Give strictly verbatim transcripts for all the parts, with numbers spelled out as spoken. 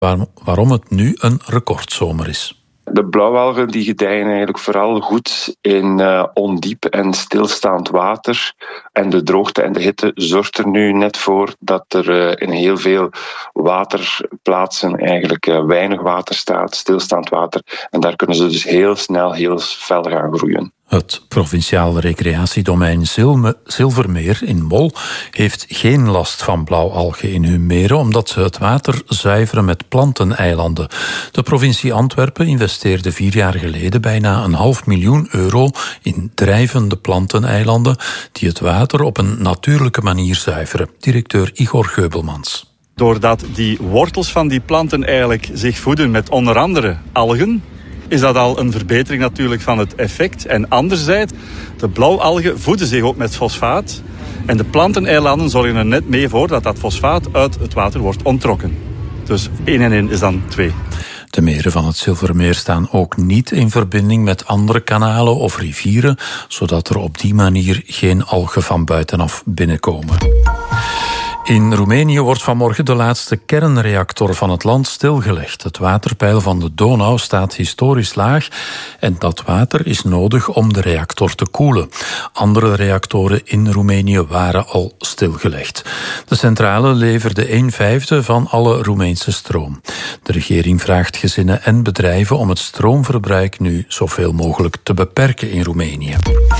waarom het nu een recordzomer is. De blauwalgen die gedijen eigenlijk vooral goed in uh, ondiep en stilstaand water. En de droogte en de hitte zorgt er nu net voor dat er uh, in heel veel waterplaatsen eigenlijk uh, weinig water staat, stilstaand water. En daar kunnen ze dus heel snel, heel fel gaan groeien. Het provinciaal recreatiedomein Zilme, Zilvermeer in Mol heeft geen last van blauwalgen in hun meren, omdat ze het water zuiveren met planteneilanden. De provincie Antwerpen investeerde vier jaar geleden bijna een half miljoen euro in drijvende planteneilanden die het water op een natuurlijke manier zuiveren. Directeur Igor Geubelmans. Doordat die wortels van die planten eigenlijk zich voeden met onder andere algen, is dat al een verbetering natuurlijk van het effect. En anderzijds, de blauwalgen voeden zich ook met fosfaat. En de planteneilanden zorgen er net mee voor dat dat fosfaat uit het water wordt onttrokken. Dus één en één is dan twee. De meren van het Zilvermeer staan ook niet in verbinding met andere kanalen of rivieren, zodat er op die manier geen algen van buitenaf binnenkomen. In Roemenië wordt vanmorgen de laatste kernreactor van het land stilgelegd. Het waterpeil van de Donau staat historisch laag en dat water is nodig om de reactor te koelen. Andere reactoren in Roemenië waren al stilgelegd. De centrale leverde een vijfde van alle Roemeense stroom. De regering vraagt gezinnen en bedrijven om het stroomverbruik nu zoveel mogelijk te beperken in Roemenië.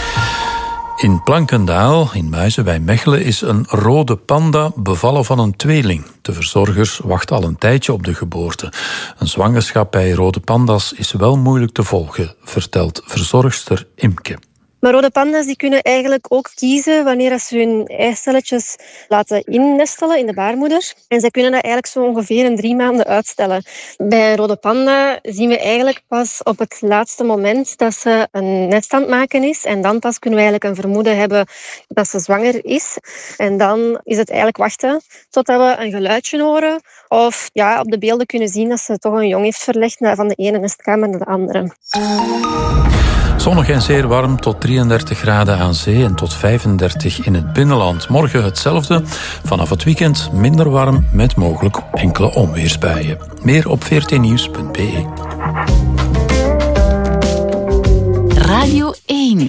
In Plankendaal, in Muizen bij Mechelen, is een rode panda bevallen van een tweeling. De verzorgers wachten al een tijdje op de geboorte. Een zwangerschap bij rode panda's is wel moeilijk te volgen, vertelt verzorgster Imke. Maar rode panda's die kunnen eigenlijk ook kiezen wanneer ze hun eicelletjes laten innestelen in de baarmoeder. En zij kunnen dat eigenlijk zo ongeveer in drie maanden uitstellen. Bij een rode panda zien we eigenlijk pas op het laatste moment dat ze een nest aan het maken is. En dan pas kunnen we eigenlijk een vermoeden hebben dat ze zwanger is. En dan is het eigenlijk wachten totdat we een geluidje horen. Of ja, op de beelden kunnen zien dat ze toch een jong heeft verlegd van de ene nestkamer naar de andere. Zonnig en zeer warm, tot drieëndertig graden aan zee en tot vijfendertig in het binnenland. Morgen hetzelfde, vanaf het weekend minder warm met mogelijk enkele onweersbuien. Meer op veertien nieuws punt b e. Radio één.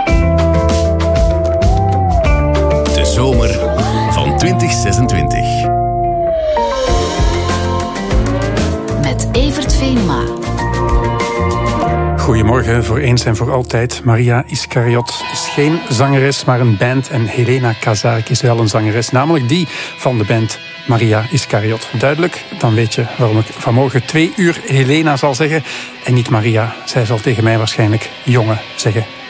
De zomer van twintig zesentwintig. Met Evert Venema. Goedemorgen, voor eens en voor altijd. Maria Iscariot is geen zangeres, maar een band. En Helena Kazarik is wel een zangeres, namelijk die van de band Maria Iscariot. Duidelijk, dan weet je waarom ik vanmorgen twee uur Helena zal zeggen en niet Maria. Zij zal tegen mij waarschijnlijk jongen zeggen.